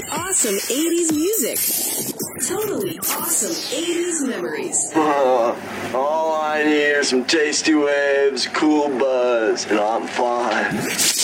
awesome 80s music. Totally awesome 80s memories. All I need are some tasty waves, cool buzz, and I'm fine.